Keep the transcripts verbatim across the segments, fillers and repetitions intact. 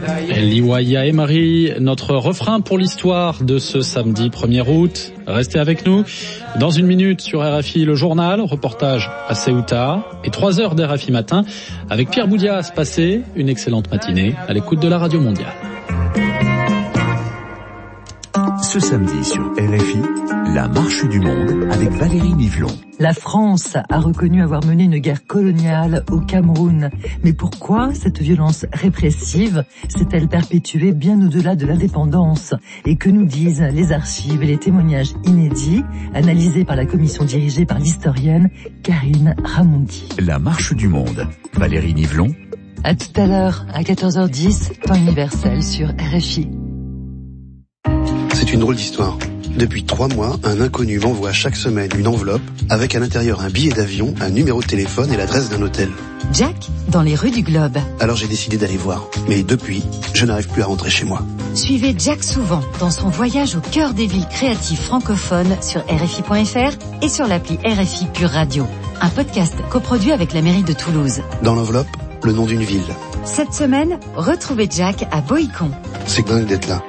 Liwaya et Marie, notre refrain pour l'histoire de ce samedi premier août. Restez avec nous. Dans une minute sur R F I, le journal, reportage à Ceuta et trois heures d'R F I matin avec Pierre Boudias. Passez une excellente matinée à l'écoute de la Radio Mondiale. Ce samedi sur R F I, la marche du monde avec Valérie Nivelon. La France a reconnu avoir mené une guerre coloniale au Cameroun. Mais pourquoi cette violence répressive s'est-elle perpétuée bien au-delà de l'indépendance? Et que nous disent les archives et les témoignages inédits analysés par la commission dirigée par l'historienne Karine Ramondi? La marche du monde. Valérie Nivelon. À tout à l'heure, à quatorze heures dix, temps universel sur R F I. C'est une drôle d'histoire. Depuis trois mois, un inconnu m'envoie chaque semaine une enveloppe avec à l'intérieur un billet d'avion, un numéro de téléphone et l'adresse d'un hôtel. Jack, dans les rues du Globe. Alors j'ai décidé d'aller voir. Mais depuis, je n'arrive plus à rentrer chez moi. Suivez Jack souvent dans son voyage au cœur des villes créatives francophones sur R F I point F R et sur l'appli R F I Pure Radio. Un podcast coproduit avec la mairie de Toulouse. Dans l'enveloppe, le nom d'une ville. Cette semaine, retrouvez Jack à Boïcon. C'est dingue d'être là.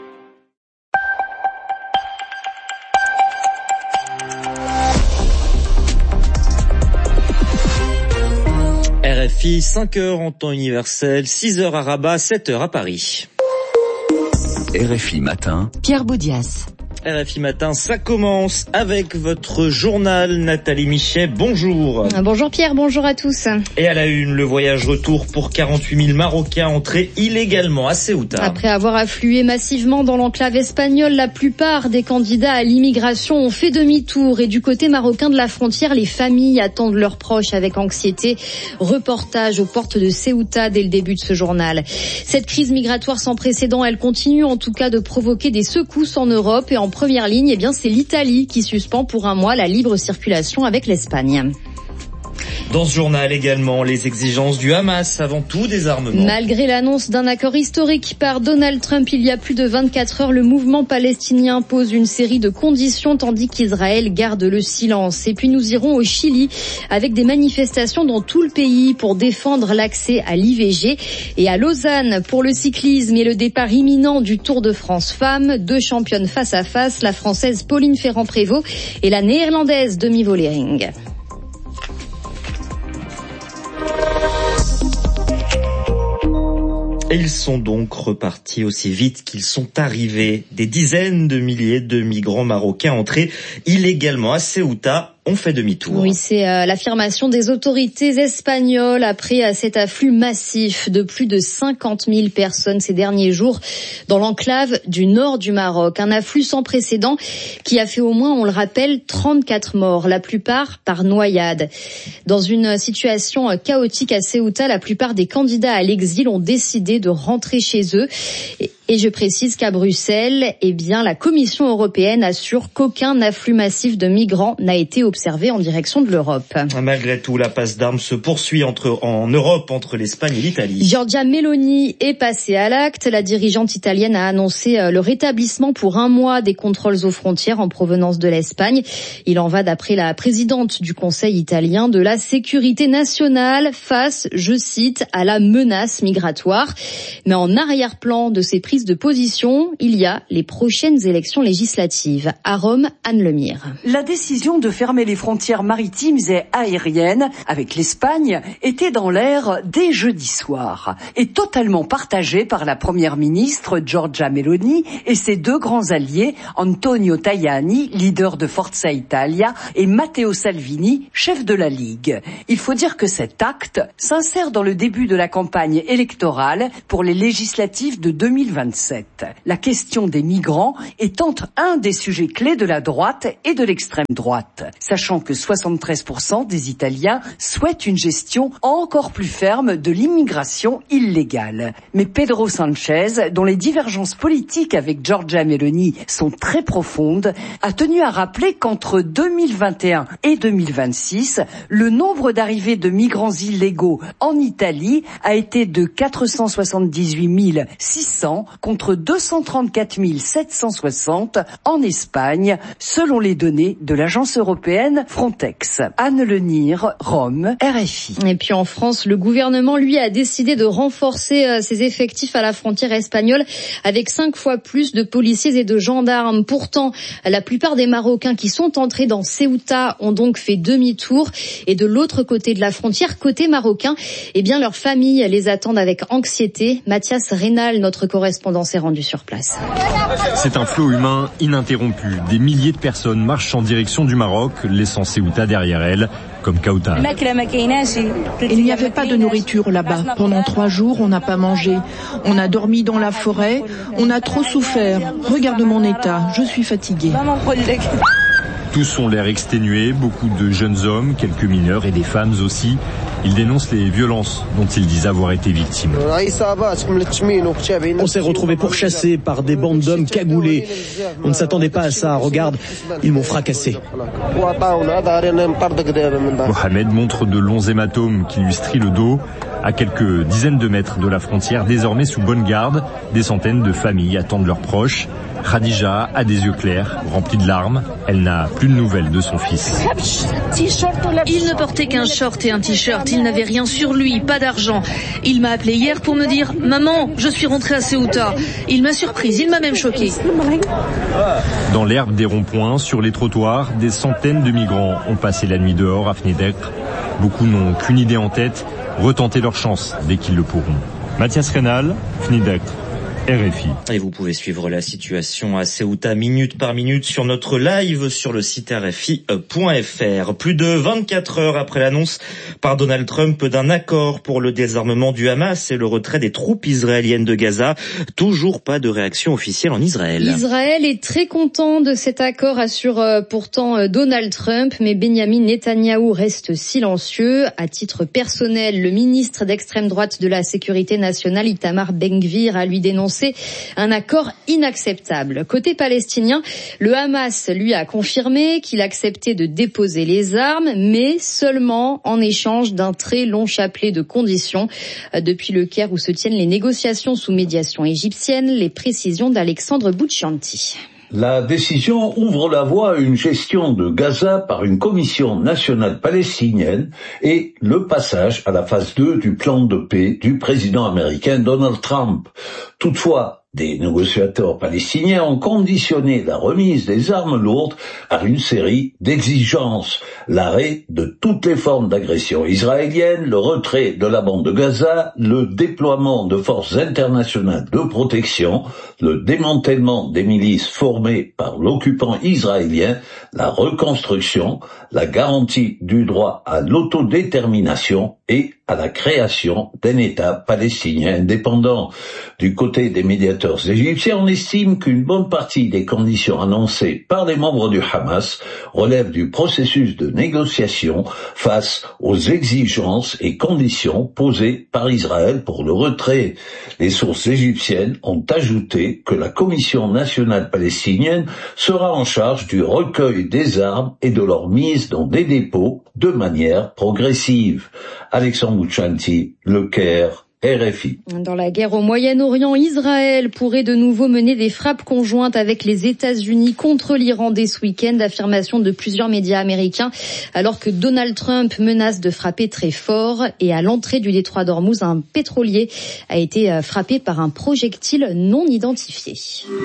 R F I, cinq heures en temps universel, six heures à Rabat, sept heures à Paris. R F I matin. Pierre Boudias. R F I matin, ça commence avec votre journal, Nathalie Michet. Bonjour. Bonjour Pierre, bonjour à tous. Et à la une, le voyage retour pour quarante-huit mille Marocains entrés illégalement à Ceuta. Après avoir afflué massivement dans l'enclave espagnole, la plupart des candidats à l'immigration ont fait demi-tour. Et du côté marocain de la frontière, les familles attendent leurs proches avec anxiété. Reportage aux portes de Ceuta dès le début de ce journal. Cette crise migratoire sans précédent, elle continue en tout cas de provoquer des secousses en Europe. Et en première ligne, eh bien, c'est l'Italie qui suspend pour un mois la libre circulation avec l'Espagne. Dans ce journal également, les exigences du Hamas avant tout désarmement. Malgré l'annonce d'un accord historique par Donald Trump il y a plus de vingt-quatre heures, le mouvement palestinien pose une série de conditions tandis qu'Israël garde le silence. Et puis nous irons au Chili avec des manifestations dans tout le pays pour défendre l'accès à l'I V G. Et à Lausanne pour le cyclisme et le départ imminent du Tour de France Femmes, deux championnes face à face, la française Pauline Ferrand-Prévot et la néerlandaise Demi Vollering. Et ils sont donc repartis aussi vite qu'ils sont arrivés. Des dizaines de milliers de migrants marocains entrés illégalement à Ceuta ont fait demi-tour. Oui, c'est euh, l'affirmation des autorités espagnoles après euh, cet afflux massif de plus de cinquante mille personnes ces derniers jours dans l'enclave du nord du Maroc. Un afflux sans précédent qui a fait au moins, on le rappelle, trente-quatre morts, la plupart par noyade. Dans une situation chaotique à Ceuta, la plupart des candidats à l'exil ont décidé de rentrer chez eux. Et Et je précise qu'à Bruxelles, eh bien, la Commission européenne assure qu'aucun afflux massif de migrants n'a été observé en direction de l'Europe. Malgré tout, la passe d'armes se poursuit entre, en Europe entre l'Espagne et l'Italie. Giorgia Meloni est passée à l'acte. La dirigeante italienne a annoncé le rétablissement pour un mois des contrôles aux frontières en provenance de l'Espagne. Il en va, d'après la présidente du Conseil italien, de la sécurité nationale face, je cite, à la menace migratoire. Mais en arrière-plan de ces prises de position, il y a les prochaines élections législatives. À Rome, Anne Lemire. La décision de fermer les frontières maritimes et aériennes avec l'Espagne était dans l'air dès jeudi soir et totalement partagée par la première ministre Giorgia Meloni et ses deux grands alliés Antonio Tajani, leader de Forza Italia, et Matteo Salvini, chef de la Ligue. Il faut dire que cet acte s'insère dans le début de la campagne électorale pour les législatives de deux mille vingt-sept. La question des migrants étant un des sujets clés de la droite et de l'extrême droite, sachant que soixante-treize pour cent des Italiens souhaitent une gestion encore plus ferme de l'immigration illégale. Mais Pedro Sanchez, dont les divergences politiques avec Giorgia Meloni sont très profondes, a tenu à rappeler qu'entre deux mille vingt et un et deux mille vingt-six, le nombre d'arrivées de migrants illégaux en Italie a été de quatre cent soixante-dix-huit mille six cents contre deux cent trente-quatre mille sept cent soixante en Espagne, selon les données de l'agence européenne Frontex. Anne Lenire, Rome, R F I. Et puis en France, le gouvernement, lui, a décidé de renforcer ses effectifs à la frontière espagnole avec cinq fois plus de policiers et de gendarmes. Pourtant, la plupart des Marocains qui sont entrés dans Ceuta ont donc fait demi-tour. Et de l'autre côté de la frontière, côté marocain, eh bien leurs familles les attendent avec anxiété. Mathias Rénal, notre correspondant, s'est rendu sur place. C'est un flot humain ininterrompu. Des milliers de personnes marchent en direction du Maroc, laissant Ceuta derrière elles, comme Kauta. Il n'y avait pas de nourriture là-bas. Pendant trois jours, on n'a pas mangé. On a dormi dans la forêt. On a trop souffert. Regarde mon état. Je suis fatiguée. Tous ont l'air exténués, beaucoup de jeunes hommes, quelques mineurs et des femmes aussi. Ils dénoncent les violences dont ils disent avoir été victimes. On s'est retrouvés pourchassés par des bandes d'hommes cagoulés. On ne s'attendait pas à ça. Regarde, ils m'ont fracassé. Mohamed montre de longs hématomes qui lui strient le dos. À quelques dizaines de mètres de la frontière, désormais sous bonne garde, des centaines de familles attendent leurs proches. Khadija a des yeux clairs, remplis de larmes. Elle n'a plus de nouvelles de son fils. Il ne portait qu'un short et un t-shirt. Il n'avait rien sur lui, pas d'argent. Il m'a appelé hier pour me dire « Maman, je suis rentrée à Ceuta ». Il m'a surprise, il m'a même choquée. Dans l'herbe des ronds-points, sur les trottoirs, des centaines de migrants ont passé la nuit dehors à Fnidek. Beaucoup n'ont qu'une idée en tête, retenter leur chance dès qu'ils le pourront. Mathias Rénal, Fnidek. R F I. Et vous pouvez suivre la situation à Ceuta minute par minute sur notre live sur le site R F I point F R. Plus de vingt-quatre heures après l'annonce par Donald Trump d'un accord pour le désarmement du Hamas et le retrait des troupes israéliennes de Gaza, toujours pas de réaction officielle en Israël. Israël est très content de cet accord, assure pourtant Donald Trump, mais Benjamin Netanyahou reste silencieux. À titre personnel, le ministre d'extrême droite de la Sécurité nationale, Itamar Ben-Gvir, a lui dénoncé un accord inacceptable. Côté palestinien, le Hamas, lui, a confirmé qu'il acceptait de déposer les armes, mais seulement en échange d'un très long chapelet de conditions. Depuis le Caire où se tiennent les négociations sous médiation égyptienne, les précisions d'Alexandre Bouchanti. La décision ouvre la voie à une gestion de Gaza par une commission nationale palestinienne et le passage à la phase deux du plan de paix du président américain Donald Trump. Toutefois, des négociateurs palestiniens ont conditionné la remise des armes lourdes à une série d'exigences. L'arrêt de toutes les formes d'agression israélienne, le retrait de la bande de Gaza, le déploiement de forces internationales de protection, le démantèlement des milices formées par l'occupant israélien, la reconstruction, la garantie du droit à l'autodétermination et à la création d'un État palestinien indépendant. Du côté des médiateurs égyptiens, on estime qu'une bonne partie des conditions annoncées par les membres du Hamas relèvent du processus de négociation face aux exigences et conditions posées par Israël pour le retrait. Les sources égyptiennes ont ajouté que la Commission nationale palestinienne sera en charge du recueil des armes et de leur mise dans des dépôts de manière progressive. Alexandre Bouchanti, Le Caire, R F I. Dans la guerre au Moyen-Orient, Israël pourrait de nouveau mener des frappes conjointes avec les États-Unis contre l'Iran dès ce week-end, affirmation de plusieurs médias américains, alors que Donald Trump menace de frapper très fort. Et à l'entrée du détroit d'Ormuz, un pétrolier a été frappé par un projectile non identifié.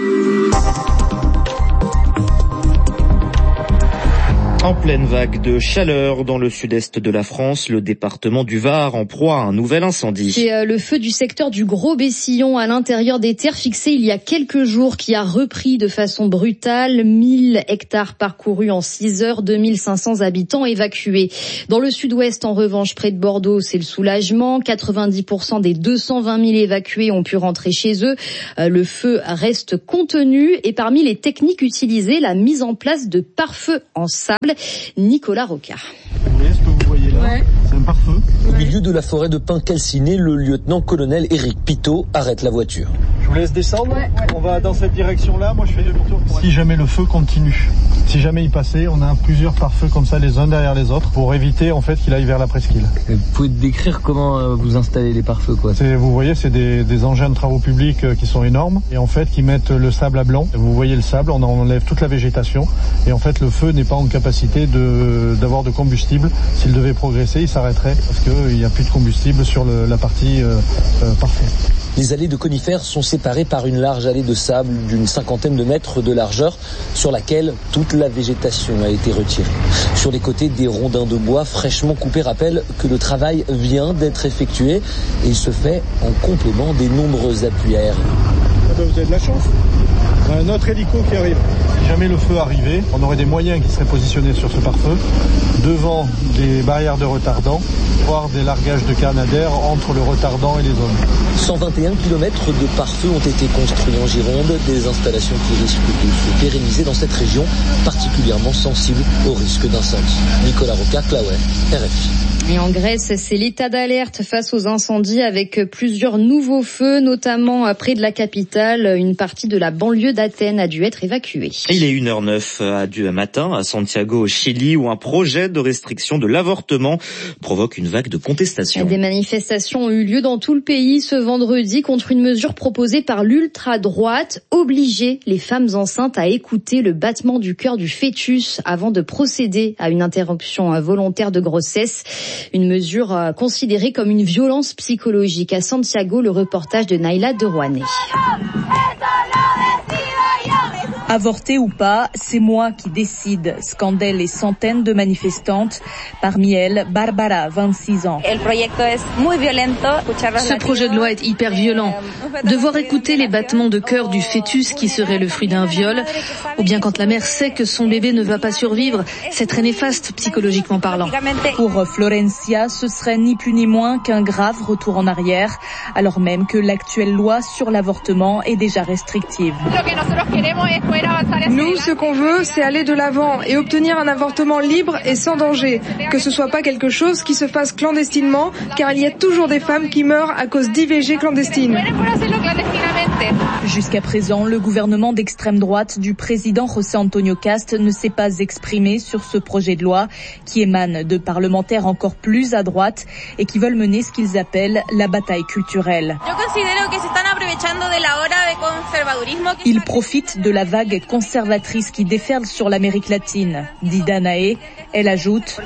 En pleine vague de chaleur dans le sud-est de la France, le département du Var en proie à un nouvel incendie. C'est le feu du secteur du Gros-Bessillon à l'intérieur des terres fixées il y a quelques jours qui a repris de façon brutale. mille hectares parcourus en six heures, deux mille cinq cents habitants évacués. Dans le sud-ouest, en revanche, près de Bordeaux, c'est le soulagement. quatre-vingt-dix pour cent des deux cent vingt mille évacués ont pu rentrer chez eux. Le feu reste contenu et parmi les techniques utilisées, la mise en place de pare-feu en sable. Nicolas Rocard. Vous voyez ce que vous voyez là, ouais. C'est un pare-feu. Au milieu de la forêt de pins calcinés, le lieutenant-colonel Éric Pitot arrête la voiture. Je vous laisse descendre. Ouais, ouais. On va dans cette direction-là. Moi, je fais demi-tour. Si jamais le feu continue, si jamais il passait, on a plusieurs pare-feux comme ça, les uns derrière les autres, pour éviter en fait qu'il aille vers la presqu'île. Vous pouvez décrire comment vous installez les pare-feux, quoi? C'est, vous voyez, c'est des, des engins de travaux publics qui sont énormes et en fait qui mettent le sable à blanc. Vous voyez le sable, on enlève toute la végétation et en fait le feu n'est pas en capacité de, d'avoir de combustible. S'il devait progresser, il s'arrêterait parce qu'il n'y a plus de combustible sur le, la partie euh, euh, pare-feu. Les allées de conifères sont séparées par une large allée de sable d'une cinquantaine de mètres de largeur sur laquelle toute la végétation a été retirée. Sur les côtés, des rondins de bois fraîchement coupés rappellent que le travail vient d'être effectué et il se fait en complément des nombreux appuis aériens. Ah ben vous avez de la chance. On a un autre hélico qui arrive. Si jamais le feu arrivait, on aurait des moyens qui seraient positionnés sur ce pare-feu, devant des barrières de retardant, voire des largages de canadair entre le retardant et les zones. cent vingt et un kilomètres de pare-feu ont été construits en Gironde, des installations qui risquent de se pérenniser dans cette région particulièrement sensible au risque d'incendie. Nicolas Roca, Claouet, R F I. Et en Grèce, c'est l'état d'alerte face aux incendies avec plusieurs nouveaux feux, notamment près de la capitale. Une partie de la banlieue d'Athènes a dû être évacuée. Il est une heure neuf à du matin à Santiago, au Chili, où un projet de restriction de l'avortement provoque une vague de contestation. Des manifestations ont eu lieu dans tout le pays ce vendredi contre une mesure proposée par l'ultra-droite, obliger les femmes enceintes à écouter le battement du cœur du fœtus avant de procéder à une interruption volontaire de grossesse. Une mesure considérée comme une violence psychologique. À Santiago, le reportage de Naïla Derouané. Avorter ou pas, c'est moi qui décide, scandaient les centaines de manifestantes. Parmi elles, Barbara, vingt-six ans. Ce projet de loi est hyper violent. Devoir écouter les battements de cœur du fœtus qui serait le fruit d'un viol, ou bien quand la mère sait que son bébé ne va pas survivre, c'est très néfaste psychologiquement parlant. Pour Florencia, ce serait ni plus ni moins qu'un grave retour en arrière, alors même que l'actuelle loi sur l'avortement est déjà restrictive. Nous, ce qu'on veut, c'est aller de l'avant et obtenir un avortement libre et sans danger. Que ce soit pas quelque chose qui se fasse clandestinement, car il y a toujours des femmes qui meurent à cause d'I V G clandestines. Jusqu'à présent, le gouvernement d'extrême droite du président José Antonio Cast ne s'est pas exprimé sur ce projet de loi qui émane de parlementaires encore plus à droite et qui veulent mener ce qu'ils appellent la bataille culturelle. Ils profitent de la vague conservatrice qui déferle sur l'Amérique latine, dit Danae. Elle ajoute: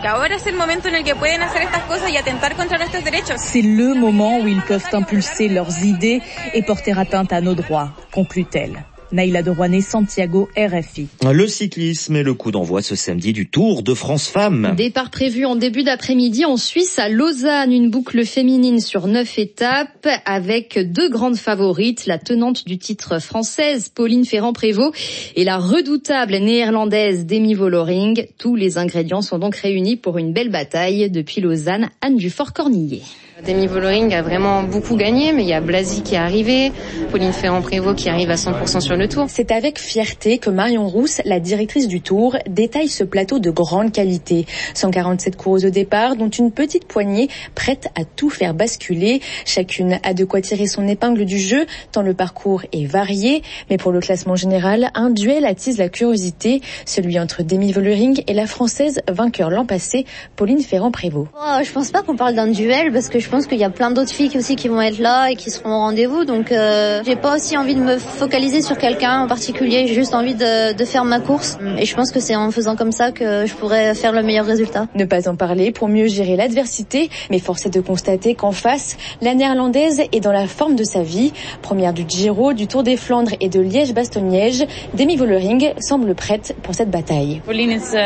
c'est le moment où ils peuvent impulser leurs idées et porter atteinte à nos droits, conclut-elle. Naïla Derouané, Santiago, R F I. Le cyclisme est le coup d'envoi ce samedi du Tour de France Femmes. Départ prévu en début d'après-midi en Suisse, à Lausanne, une boucle féminine sur neuf étapes avec deux grandes favorites, la tenante du titre française, Pauline Ferrand-Prévot, et la redoutable néerlandaise Demi Vollering. Tous les ingrédients sont donc réunis pour une belle bataille. Depuis Lausanne, Anne Dufort-Cornillet. Demi Vollering a vraiment beaucoup gagné, mais il y a Blasi qui est arrivé, Pauline Ferrand-Prévot qui arrive à cent pour cent sur le Tour. C'est avec fierté que Marion Rousse, la directrice du Tour, détaille ce plateau de grande qualité. cent quarante-sept coureuses au départ, dont une petite poignée prête à tout faire basculer. Chacune a de quoi tirer son épingle du jeu, tant le parcours est varié. Mais pour le classement général, un duel attise la curiosité, celui entre Demi Vollering et la Française vainqueur l'an passé, Pauline Ferrand-Prévôt. Oh, je pense pas qu'on parle d'un duel, parce que je pense qu'il y a plein d'autres filles aussi qui vont être là et qui seront au rendez-vous, donc euh, j'ai pas aussi envie de me focaliser sur quelqu'un en particulier, j'ai juste envie de, de faire ma course et je pense que c'est en faisant comme ça que je pourrais faire le meilleur résultat. Ne pas en parler pour mieux gérer l'adversité, mais force est de constater qu'en face, la néerlandaise est dans la forme de sa vie. Première du Giro, du Tour des Flandres et de Liège-Bastogne-Liège, Demi Vollering semble prête pour cette bataille. Pauline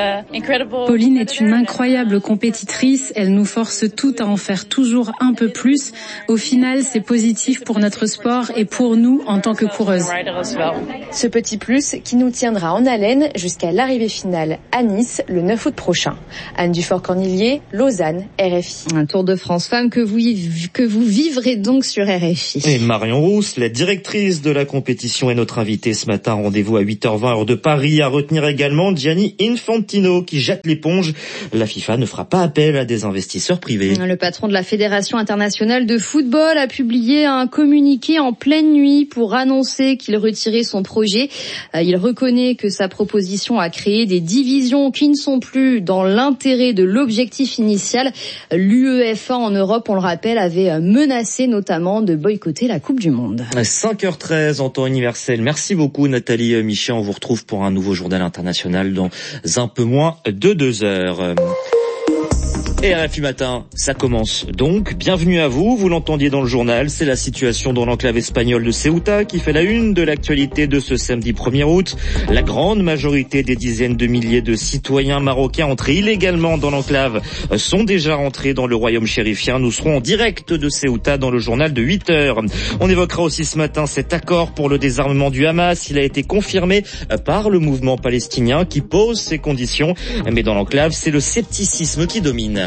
est une incroyable compétitrice, elle nous force toutes à en faire toujours un peu plus. Au final, c'est positif pour notre sport et pour nous en tant que coureuses. Ce petit plus qui nous tiendra en haleine jusqu'à l'arrivée finale à Nice le neuf août prochain. Anne Dufort-Cornillier, Lausanne, R F I. Un Tour de France Femmes que vous, que vous vivrez donc sur R F I. Et Marion Rousse, la directrice de la compétition, est notre invitée ce matin. Rendez-vous à huit heures vingt heure de Paris. À retenir également Gianni Infantino qui jette l'éponge. La FIFA ne fera pas appel à des investisseurs privés. Le patron de la fédération Fédération internationale de football a publié un communiqué en pleine nuit pour annoncer qu'il retirait son projet. Il reconnaît que sa proposition a créé des divisions qui ne sont plus dans l'intérêt de l'objectif initial. L'UEFA en Europe, on le rappelle, avait menacé notamment de boycotter la Coupe du Monde. cinq heures treize en temps universel. Merci beaucoup Nathalie Michet. On vous retrouve pour un nouveau journal international dans un peu moins de deux heures. Et R F I Matin, ça commence donc. Bienvenue à vous, vous l'entendiez dans le journal, c'est la situation dans l'enclave espagnole de Ceuta qui fait la une de l'actualité de ce samedi premier août. La grande majorité des dizaines de milliers de citoyens marocains entrés illégalement dans l'enclave sont déjà rentrés dans le royaume chérifien. Nous serons en direct de Ceuta dans le journal de huit heures. On évoquera aussi ce matin cet accord pour le désarmement du Hamas. Il a été confirmé par le mouvement palestinien qui pose ses conditions. Mais dans l'enclave, c'est le scepticisme qui domine.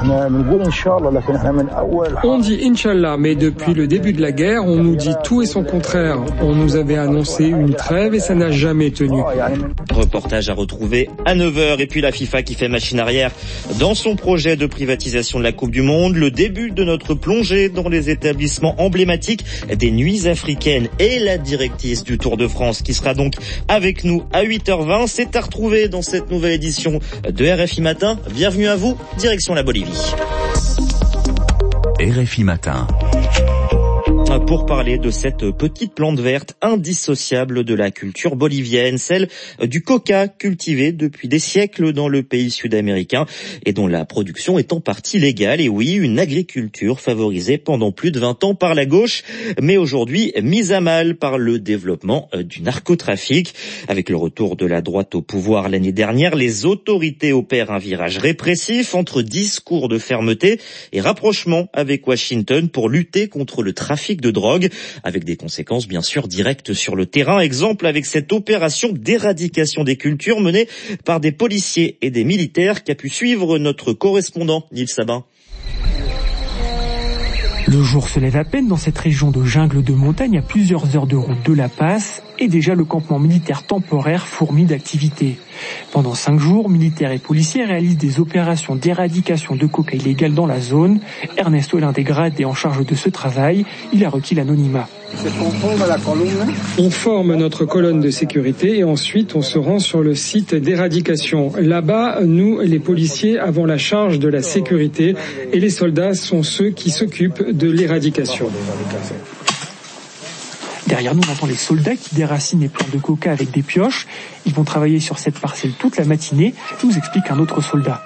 On dit Inch'Allah, mais depuis le début de la guerre, on nous dit tout et son contraire. On nous avait annoncé une trêve et ça n'a jamais tenu. Reportage à retrouver à neuf heures. Et puis la FIFA qui fait machine arrière dans son projet de privatisation de la Coupe du Monde. Le début de notre plongée dans les établissements emblématiques des nuits africaines et la directrice du Tour de France qui sera donc avec nous à huit heures vingt. C'est à retrouver dans cette nouvelle édition de R F I Matin. Bienvenue à vous, direction la Bolivie. R F I Matin. Pour parler de cette petite plante verte indissociable de la culture bolivienne, celle du coca cultivé depuis des siècles dans le pays sud-américain et dont la production est en partie légale. Et oui, une agriculture favorisée pendant plus de vingt ans par la gauche, mais aujourd'hui mise à mal par le développement du narcotrafic. Avec le retour de la droite au pouvoir l'année dernière, les autorités opèrent un virage répressif entre discours de fermeté et rapprochement avec Washington pour lutter contre le trafic de drogue, avec des conséquences bien sûr directes sur le terrain. Exemple avec cette opération d'éradication des cultures menée par des policiers et des militaires qu'a pu suivre notre correspondant Nils Sabin. Le jour se lève à peine dans cette région de jungle de montagne à plusieurs heures de route de La Paz et déjà le campement militaire temporaire fourmille d'activités. Pendant cinq jours, militaires et policiers réalisent des opérations d'éradication de coca illégal dans la zone. Ernesto est l'un des gradés en charge de ce travail. Il a requis l'anonymat. On forme notre colonne de sécurité et ensuite on se rend sur le site d'éradication. Là-bas, nous, les policiers, avons la charge de la sécurité et les soldats sont ceux qui s'occupent de l'éradication. Derrière nous, on entend les soldats qui déracinent les plants de coca avec des pioches. Ils vont travailler sur cette parcelle toute la matinée, nous explique un autre soldat.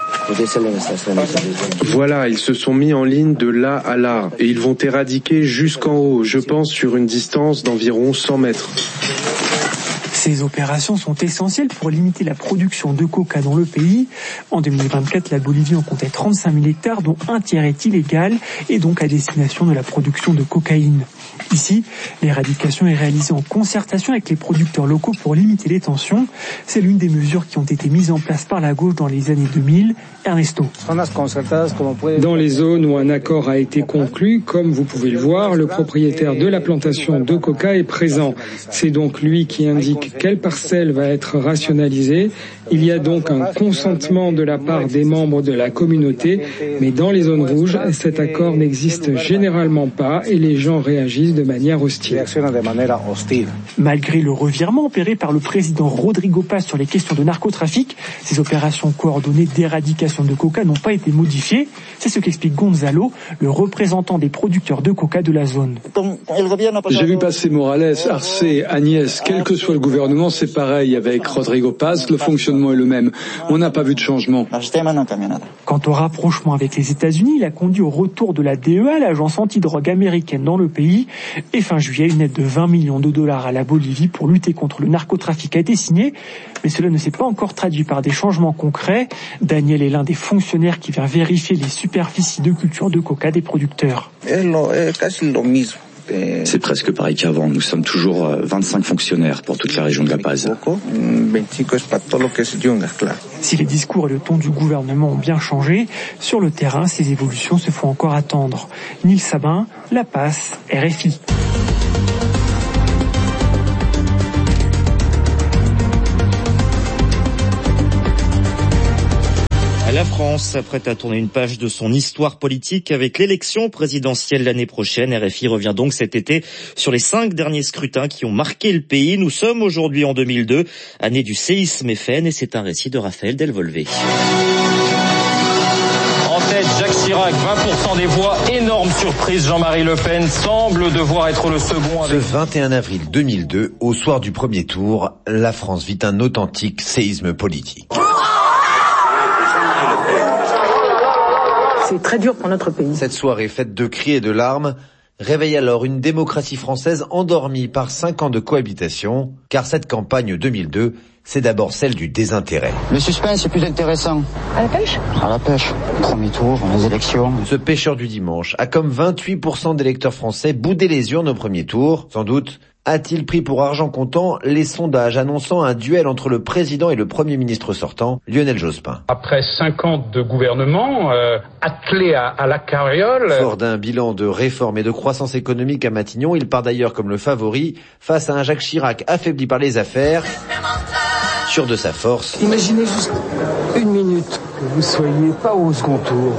Voilà, ils se sont mis en ligne de là à là et ils vont éradiquer jusqu'en haut, je pense sur une distance d'environ cent mètres. Ces opérations sont essentielles pour limiter la production de coca dans le pays. En deux mille vingt-quatre, la Bolivie en comptait trente-cinq mille hectares, dont un tiers est illégal et donc à destination de la production de cocaïne. Ici, l'éradication est réalisée en concertation avec les producteurs locaux pour limiter les tensions. C'est l'une des mesures qui ont été mises en place par la gauche dans les années deux mille. Ernesto. Dans les zones où un accord a été conclu, comme vous pouvez le voir, le propriétaire de la plantation de coca est présent. C'est donc lui qui indique quelle parcelle va être rationalisée. Il y a donc un consentement de la part des membres de la communauté, mais dans les zones rouges, cet accord n'existe généralement pas et les gens réagissent de manière hostile. Malgré le revirement opéré par le président Rodrigo Paz sur les questions de narcotrafic, ces opérations coordonnées d'éradication de coca n'ont pas été modifiées. C'est ce qu'explique Gonzalo, le représentant des producteurs de coca de la zone. J'ai vu passer Morales, Arce, Agnès, quel que soit le gouvernement, c'est pareil avec Rodrigo Paz, le fonctionnement est le même. On n'a pas vu de changement. Quant au rapprochement avec les États-Unis, il a conduit au retour de la D E A, l'agence antidrogue américaine dans le pays. Et fin juillet, une aide de vingt millions de dollars à la Bolivie pour lutter contre le narcotrafic a été signée. Mais cela ne s'est pas encore traduit par des changements concrets. Daniel est l'un des fonctionnaires qui vient vérifier les superficies de culture de coca des producteurs. C'est presque pareil qu'avant. Nous sommes toujours vingt-cinq fonctionnaires pour toute la région de La Paz. Si les discours et le ton du gouvernement ont bien changé, sur le terrain, ces évolutions se font encore attendre. Nils Sabin, La Paz, R F I. La France France s'apprête à tourner une page de son histoire politique avec l'élection présidentielle l'année prochaine. R F I revient donc cet été sur les cinq derniers scrutins qui ont marqué le pays. Nous sommes aujourd'hui en deux mille deux, année du séisme F N, et c'est un récit de Raphaël Delvolvé. En tête, Jacques Chirac, vingt pour cent des voix. Énorme surprise, Jean-Marie Le Pen semble devoir être le second. Avec... Ce vingt et un avril deux mille deux, au soir du premier tour, la France vit un authentique séisme politique. C'est très dur pour notre pays. Cette soirée faite de cris et de larmes réveille alors une démocratie française endormie par cinq ans de cohabitation, car cette campagne deux mille deux, c'est d'abord celle du désintérêt. Le suspense est plus intéressant. À la pêche ? À la pêche. Premier tour, les élections. Ce pêcheur du dimanche a, comme vingt-huit pour cent d'électeurs français, boudé les urnes au premier tour. Sans doute a-t-il pris pour argent comptant les sondages annonçant un duel entre le président et le premier ministre sortant, Lionel Jospin. Après cinq ans de gouvernement, euh, attelé à, à la carriole... Fort d'un bilan de réforme et de croissance économique à Matignon, il part d'ailleurs comme le favori face à un Jacques Chirac affaibli par les affaires, sûr de sa force. Imaginez juste une minute que vous soyez pas au second tour.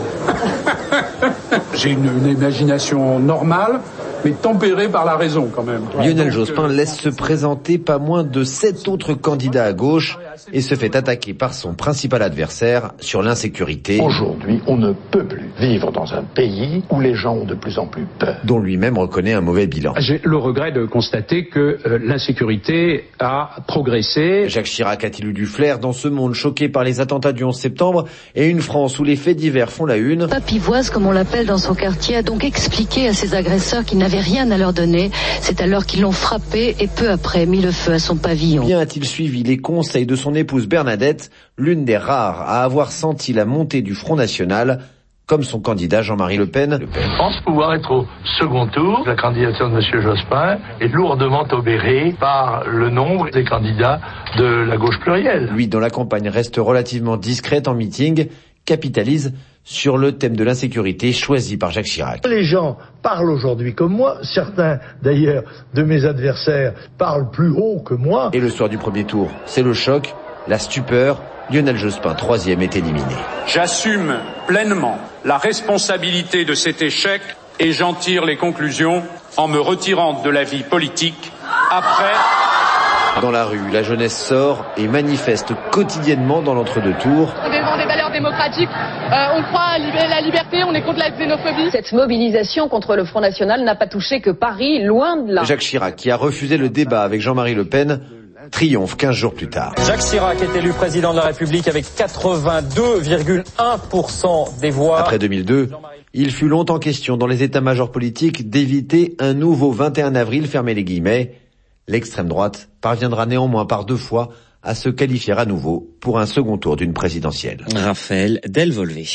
J'ai une, une imagination normale, mais tempérée par la raison quand même. Lionel Jospin laisse se présenter pas moins de sept autres candidats à gauche et se fait attaquer par son principal adversaire sur l'insécurité. Aujourd'hui, on ne peut plus vivre dans un pays où les gens ont de plus en plus peur. Dont lui-même reconnaît un mauvais bilan. J'ai le regret de constater que euh, l'insécurité a progressé. Jacques Chirac a-t-il eu du flair dans ce monde choqué par les attentats du onze septembre et une France où les faits divers font la une? Papivoise, comme on l'appelle dans son quartier, a donc expliqué à ses agresseurs qu'ils n'avaient rien à leur donner. C'est alors qu'ils l'ont frappé et peu après mis le feu à son pavillon. Bien a-t-il suivi les conseils de son épouse Bernadette, l'une des rares à avoir senti la montée du Front National, comme son candidat Jean-Marie Le Pen. Je pense pouvoir être au second tour. La candidature de M. Jospin est lourdement obérée par le nombre des candidats de la gauche plurielle. Lui, dont la campagne reste relativement discrète en meeting, capitalise sur le thème de l'insécurité choisi par Jacques Chirac. Les gens parlent aujourd'hui comme moi, certains d'ailleurs de mes adversaires parlent plus haut que moi. Et le soir du premier tour, c'est le choc, la stupeur. Lionel Jospin, troisième, est éliminé. J'assume pleinement la responsabilité de cet échec et j'en tire les conclusions en me retirant de la vie politique après... Dans la rue, la jeunesse sort et manifeste quotidiennement dans l'entre-deux tours. On défend des valeurs démocratiques, euh, on croit à la liberté, on est contre la xénophobie. Cette mobilisation contre le Front National n'a pas touché que Paris, loin de là. Jacques Chirac, qui a refusé le débat avec Jean-Marie Le Pen, triomphe quinze jours plus tard. Jacques Chirac est élu président de la République avec quatre-vingt-deux virgule un pour cent des voix. Après deux mille deux, il fut longtemps question dans les états-majors politiques d'éviter un nouveau vingt et un avril, fermez les guillemets. L'extrême droite parviendra néanmoins par deux fois à se qualifier à nouveau pour un second tour d'une présidentielle. Raphaël Delvolvé.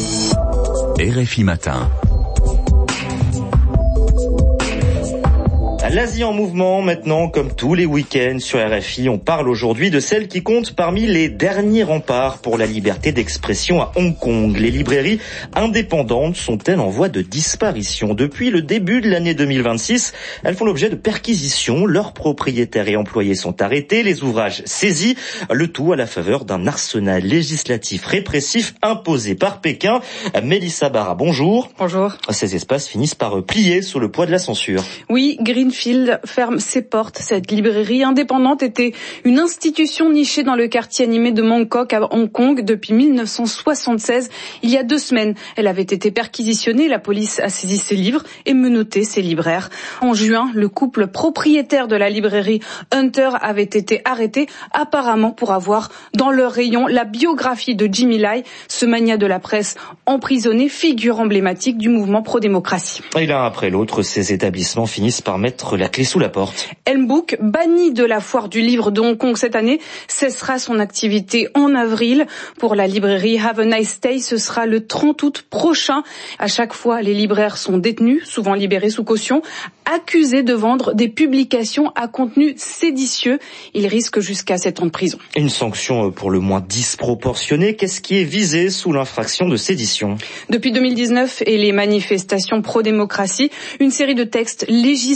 R F I Matin. L'Asie en mouvement maintenant, comme tous les week-ends sur R F I. On parle aujourd'hui de celle qui compte parmi les derniers remparts pour la liberté d'expression à Hong Kong. Les librairies indépendantes sont-elles en voie de disparition? Depuis le début de l'année deux mille vingt-six, elles font l'objet de perquisitions. Leurs propriétaires et employés sont arrêtés, les ouvrages saisis, le tout à la faveur d'un arsenal législatif répressif imposé par Pékin. Mélissa Barra, bonjour. Bonjour. Ces espaces finissent par plier sous le poids de la censure. Oui, Greenfield ferme ses portes. Cette librairie indépendante était une institution nichée dans le quartier animé de Mongkok à Hong Kong depuis mille neuf cent soixante-seize. Il y a deux semaines, elle avait été perquisitionnée. La police a saisi ses livres et menotté ses libraires. En juin, le couple propriétaire de la librairie Hunter avait été arrêté, apparemment pour avoir dans leur rayon la biographie de Jimmy Lai, ce magnat de la presse emprisonné, figure emblématique du mouvement pro-démocratie. Et l'un après l'autre, ces établissements finissent par mettre la clé sous la porte. N-Book, banni de la foire du livre de Hong Kong cette année, cessera son activité en avril. Pour la librairie Have a Nice Day, ce sera le trente août prochain. À chaque fois, les libraires sont détenus, souvent libérés sous caution, accusés de vendre des publications à contenu séditieux. Ils risquent jusqu'à sept ans de prison. Une sanction pour le moins disproportionnée. Qu'est-ce qui est visé sous l'infraction de sédition? Depuis deux mille dix-neuf et les manifestations pro-démocratie, une série de textes législatifs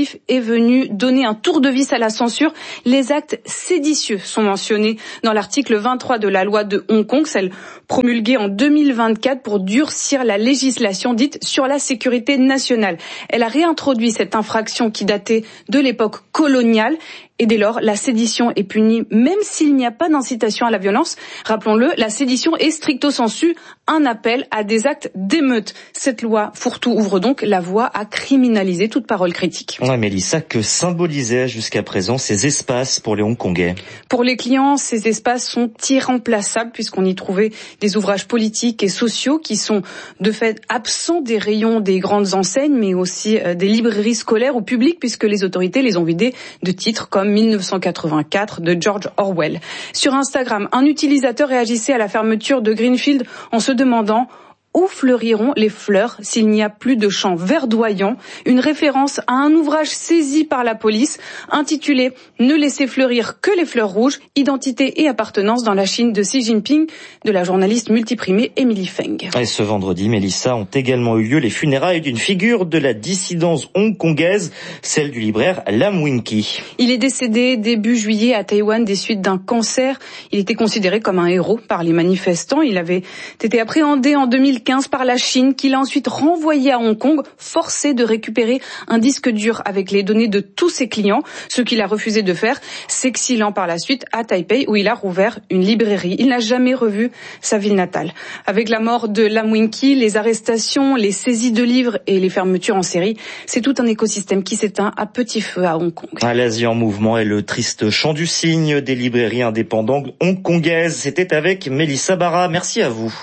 massif est venu donner un tour de vis à la censure. Les actes séditieux sont mentionnés dans l'article vingt-trois de la loi de Hong Kong, celle promulguée en deux mille vingt-quatre pour durcir la législation dite sur la sécurité nationale. Elle a réintroduit cette infraction qui datait de l'époque coloniale. Et dès lors, la sédition est punie même s'il n'y a pas d'incitation à la violence. Rappelons-le, la sédition est stricto sensu un appel à des actes d'émeute. Cette loi fourre-tout ouvre donc la voie à criminaliser toute parole critique. Ouais, Mélissa, que symbolisaient jusqu'à présent ces espaces pour les Hongkongais? Pour les clients, ces espaces sont irremplaçables puisqu'on y trouvait des ouvrages politiques et sociaux qui sont de fait absents des rayons des grandes enseignes, mais aussi des librairies scolaires ou publiques puisque les autorités les ont vidés de titres comme mille neuf cent quatre-vingt-quatre de George Orwell. Sur Instagram, un utilisateur réagissait à la fermeture de Greenfield en se demandant où fleuriront les fleurs s'il n'y a plus de champs verdoyants, une référence à un ouvrage saisi par la police intitulé « Ne laissez fleurir que les fleurs rouges, identité et appartenance dans la Chine de Xi Jinping » de la journaliste multiprimée Emily Feng. Et ce vendredi, Mélissa, ont également eu lieu les funérailles d'une figure de la dissidence hongkongaise, celle du libraire Lam Wing-ki. Il est décédé début juillet à Taïwan des suites d'un cancer. Il était considéré comme un héros par les manifestants. Il avait été appréhendé en deux mille quinze par la Chine, qui l'a ensuite renvoyé à Hong Kong, forcé de récupérer un disque dur avec les données de tous ses clients, ce qu'il a refusé de faire, s'exilant par la suite à Taipei, où il a rouvert une librairie. Il n'a jamais revu sa ville natale. Avec la mort de Lam Wing-ki, les arrestations, les saisies de livres et les fermetures en série, c'est tout un écosystème qui s'éteint à petit feu à Hong Kong. L'Asie en mouvement est le triste chant du cygne des librairies indépendantes hongkongaises. C'était avec Mélissa Barra. Merci à vous.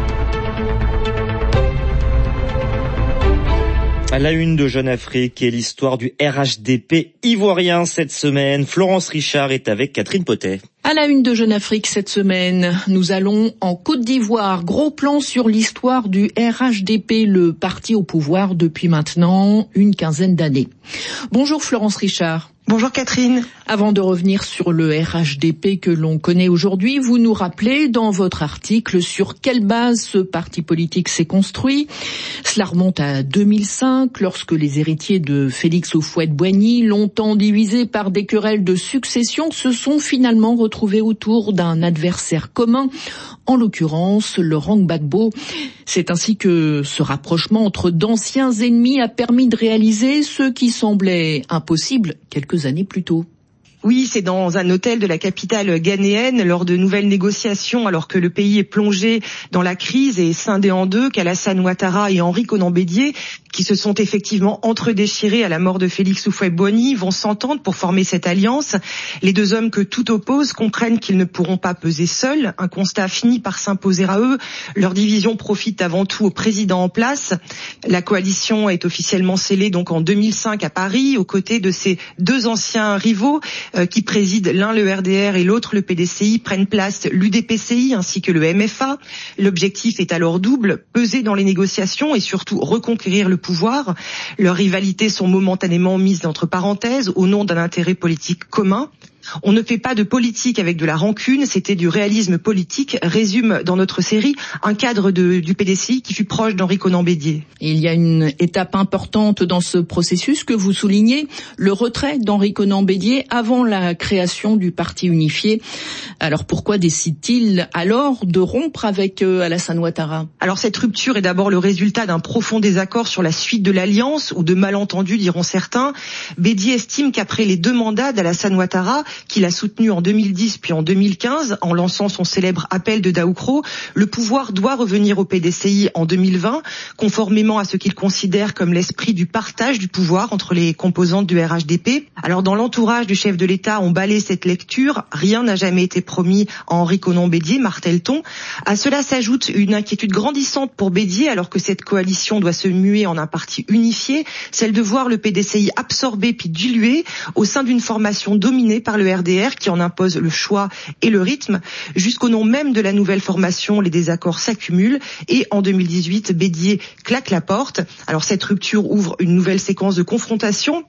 À la une de Jeune Afrique et l'histoire du R H D P ivoirien cette semaine. Florence Richard est avec Catherine Potet. À la une de Jeune Afrique cette semaine, nous allons en Côte d'Ivoire. Gros plan sur l'histoire du R H D P, le parti au pouvoir depuis maintenant une quinzaine d'années. Bonjour Florence Richard. Bonjour Catherine. Avant de revenir sur le R H D P que l'on connaît aujourd'hui, vous nous rappelez dans votre article sur quelle base ce parti politique s'est construit. Cela remonte à deux mille cinq, lorsque les héritiers de Félix Houphouët-Boigny, longtemps divisés par des querelles de succession, se sont finalement retrouvés autour d'un adversaire commun, en l'occurrence Laurent Gbagbo. C'est ainsi que ce rapprochement entre d'anciens ennemis a permis de réaliser ce qui semblait impossible quelques années plus tôt. Oui, c'est dans un hôtel de la capitale ghanéenne, lors de nouvelles négociations, alors que le pays est plongé dans la crise et scindé en deux, qu'Alassane Ouattara et Henri Konan Bédié, qui se sont effectivement entre-déchirés à la mort de Félix Houphouët-Boigny, vont s'entendre pour former cette alliance. Les deux hommes que tout oppose comprennent qu'ils ne pourront pas peser seuls. Un constat finit par s'imposer à eux. Leur division profite avant tout au président en place. La coalition est officiellement scellée donc en deux mille cinq à Paris, aux côtés de ces deux anciens rivaux euh, qui président l'un le R D R et l'autre le P D C I, prennent place l'U D P C I ainsi que le M F A. L'objectif est alors double, peser dans les négociations et surtout reconquérir le pouvoir. Leurs rivalités sont momentanément mises entre parenthèses au nom d'un intérêt politique commun. On ne fait pas de politique avec de la rancune, c'était du réalisme politique, résume dans notre série un cadre de, du P D C I qui fut proche d'Henri Konan Bédié. Il y a une étape importante dans ce processus que vous soulignez, le retrait d'Henri Konan Bédié avant la création du parti unifié. Alors pourquoi décide-t-il alors de rompre avec euh, Alassane Ouattara? Alors cette rupture est d'abord le résultat d'un profond désaccord sur la suite de l'alliance, ou de malentendus diront certains. Bédié estime qu'après les deux mandats d'Alassane Ouattara, qu'il a soutenu en deux mille dix puis en deux mille quinze en lançant son célèbre appel de Daoukro, le pouvoir doit revenir au P D C I en deux mille vingt, conformément à ce qu'il considère comme l'esprit du partage du pouvoir entre les composantes du R H D P. Alors dans l'entourage du chef de l'État, on balaie cette lecture, rien n'a jamais été promis à Henri Konan Bédié, martèle-t-on. À cela s'ajoute une inquiétude grandissante pour Bédié, alors que cette coalition doit se muer en un parti unifié, celle de voir le P D C I absorbé puis dilué au sein d'une formation dominée par le R D R qui en impose le choix et le rythme. Jusqu'au nom même de la nouvelle formation, les désaccords s'accumulent et en deux mille dix-huit, Bédié claque la porte. Alors cette rupture ouvre une nouvelle séquence de confrontation.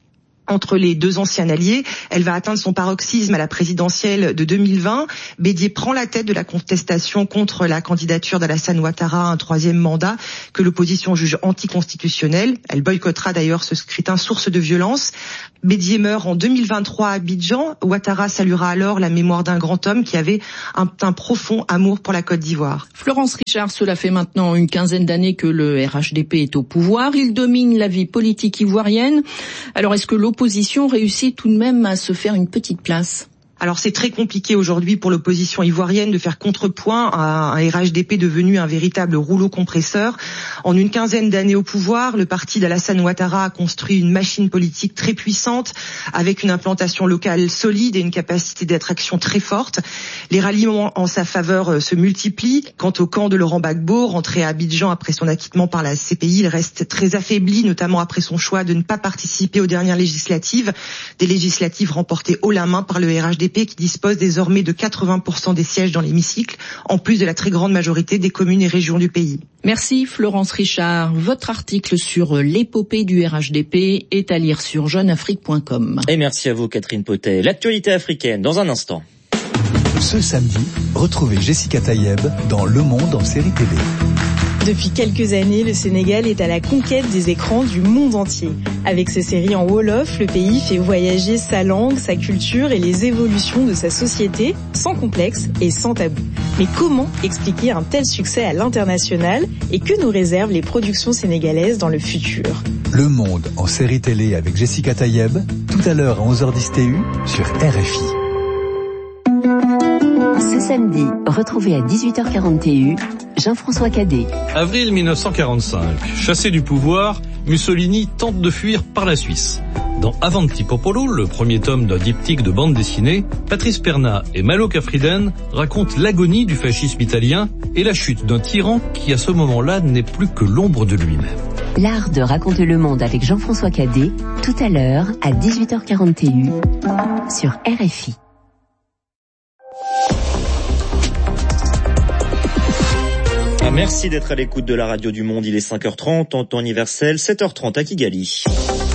entre les deux anciens alliés. Elle va atteindre son paroxysme à la présidentielle de deux mille vingt. Bédier prend la tête de la contestation contre la candidature d'Alassane Ouattara à un troisième mandat que l'opposition juge anticonstitutionnel. Elle boycottera d'ailleurs ce scrutin source de violence. Bédier meurt en deux mille vingt-trois à Abidjan. Ouattara saluera alors la mémoire d'un grand homme qui avait un, un profond amour pour la Côte d'Ivoire. Florence Richard, cela fait maintenant une quinzaine d'années que le R H D P est au pouvoir. Il domine la vie politique ivoirienne. Alors est-ce que l'opposition réussit tout de même à se faire une petite place ? Alors c'est très compliqué aujourd'hui pour l'opposition ivoirienne de faire contrepoint à un R H D P devenu un véritable rouleau compresseur. En une quinzaine d'années au pouvoir, le parti d'Alassane Ouattara a construit une machine politique très puissante avec une implantation locale solide et une capacité d'attraction très forte. Les ralliements en sa faveur se multiplient. Quant au camp de Laurent Gbagbo, rentré à Abidjan après son acquittement par la C P I, il reste très affaibli, notamment après son choix de ne pas participer aux dernières législatives, des législatives remportées haut la main par le R H D P qui dispose désormais de quatre-vingts pour cent des sièges dans l'hémicycle, en plus de la très grande majorité des communes et régions du pays. Merci Florence Richard. Votre article sur l'épopée du R H D P est à lire sur jeune afrique point com. Et merci à vous Catherine Potet. L'actualité africaine dans un instant. Ce samedi, retrouvez Jessica Tayeb dans Le Monde en série télé. Depuis quelques années, le Sénégal est à la conquête des écrans du monde entier. Avec ses séries en Wolof, le pays fait voyager sa langue, sa culture et les évolutions de sa société, sans complexe et sans tabou. Mais comment expliquer un tel succès à l'international et que nous réservent les productions sénégalaises dans le futur ? Le Monde en série télé avec Jessica Tayeb, tout à l'heure à onze heures dix T U sur R F I. Ce samedi, retrouvez à dix-huit heures quarante T U, Jean-François Cadet. Avril mille neuf cent quarante-cinq, chassé du pouvoir, Mussolini tente de fuir par la Suisse. Dans Avanti Popolo, le premier tome d'un diptyque de bande dessinée, Patrice Perna et Malo Cafriden racontent l'agonie du fascisme italien et la chute d'un tyran qui à ce moment-là n'est plus que l'ombre de lui-même. L'art de raconter le monde avec Jean-François Cadet, tout à l'heure à dix-huit heures quarante T U sur R F I. Merci d'être à l'écoute de la radio du Monde. Il est cinq heures trente en temps universel, sept heures trente à Kigali.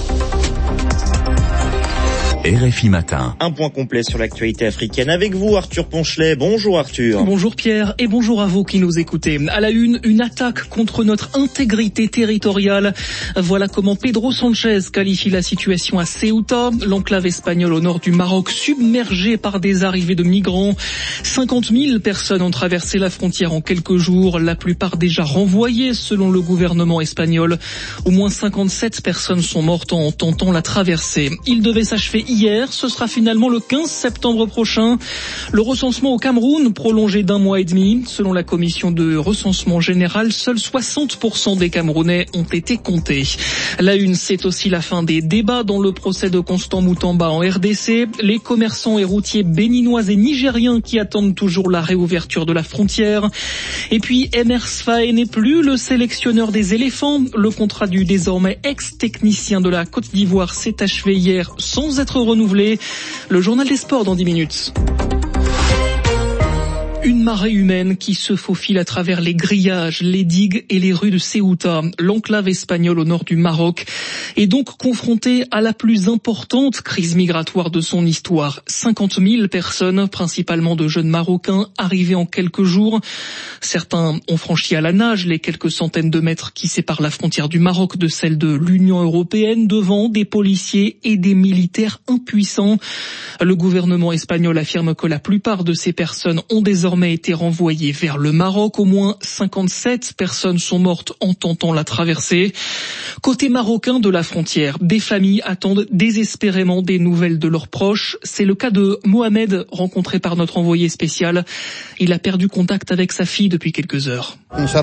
R F I Matin. Un point complet sur l'actualité africaine avec vous, Arthur Ponchelet. Bonjour Arthur. Bonjour Pierre et bonjour à vous qui nous écoutez. À la une, une attaque contre notre intégrité territoriale. Voilà comment Pedro Sanchez qualifie la situation à Ceuta, l'enclave espagnole au nord du Maroc, submergée par des arrivées de migrants. cinquante mille personnes ont traversé la frontière en quelques jours, la plupart déjà renvoyées selon le gouvernement espagnol. Au moins cinquante-sept personnes sont mortes en tentant la traversée. Il devait s'achever hier, ce sera finalement le quinze septembre prochain. Le recensement au Cameroun, prolongé d'un mois et demi. Selon la commission de recensement général, seuls soixante pour cent des Camerounais ont été comptés. La une, c'est aussi la fin des débats dans le procès de Constant Moutamba en R D C. Les commerçants et routiers béninois et nigériens qui attendent toujours la réouverture de la frontière. Et puis, Emers Faé n'est plus le sélectionneur des éléphants. Le contrat du désormais ex-technicien de la Côte d'Ivoire s'est achevé hier sans être renouvelé. Le journal des sports dans dix minutes. Une marée humaine qui se faufile à travers les grillages, les digues et les rues de Ceuta, l'enclave espagnole au nord du Maroc, est donc confrontée à la plus importante crise migratoire de son histoire. cinquante mille personnes, principalement de jeunes Marocains, arrivées en quelques jours. Certains ont franchi à la nage les quelques centaines de mètres qui séparent la frontière du Maroc de celle de l'Union européenne, devant des policiers et des militaires impuissants. Le gouvernement espagnol affirme que la plupart de ces personnes ont désormais été renvoyées vers le Maroc. Au moins cinquante-sept personnes sont mortes en tentant la traversée. Côté marocain de la frontière, des familles attendent désespérément des nouvelles de leurs proches. C'est le cas de Mohamed, rencontré par notre envoyé spécial. Il a perdu contact avec sa fille depuis quelques heures.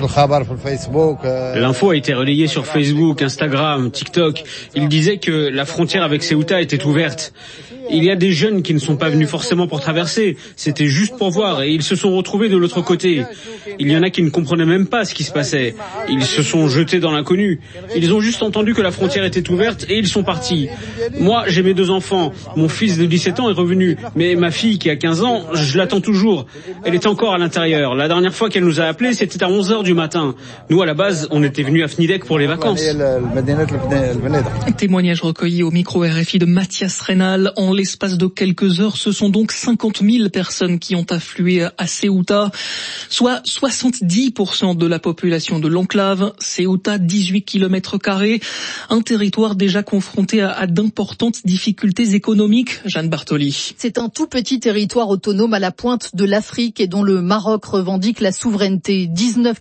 L'info a été relayée sur Facebook, Instagram, TikTok. Il disait que la frontière avec Ceuta était ouverte. Il y a des jeunes qui ne sont pas venus forcément pour traverser, c'était juste pour voir et ils se sont sont retrouvés de l'autre côté. Il y en a qui ne comprenaient même pas ce qui se passait. Ils se sont jetés dans l'inconnu. Ils ont juste entendu que la frontière était ouverte et ils sont partis. Moi, j'ai mes deux enfants. Mon fils de dix-sept ans est revenu, mais ma fille qui a quinze ans, je l'attends toujours. Elle est encore à l'intérieur. La dernière fois qu'elle nous a appelés, c'était à onze heures du matin. Nous, à la base, on était venus à Fnidek pour les vacances. Témoignage recueilli au micro R F I de Mathias Reynal. En l'espace de quelques heures, ce sont donc cinquante mille personnes qui ont afflué à Ceuta, soit soixante-dix pour cent de la population de l'enclave. Ceuta, dix-huit kilomètres carrés, un territoire déjà confronté à, à d'importantes difficultés économiques. Jeanne Bartoli. C'est un tout petit territoire autonome à la pointe de l'Afrique et dont le Maroc revendique la souveraineté. dix-neuf